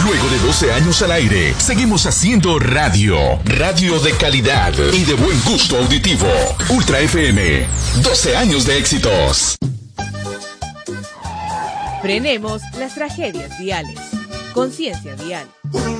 Luego de 12 años al aire, seguimos haciendo radio. Radio de calidad y de buen gusto auditivo. Ultra FM, 12 años de éxitos. Frenemos las tragedias viales. Conciencia vial.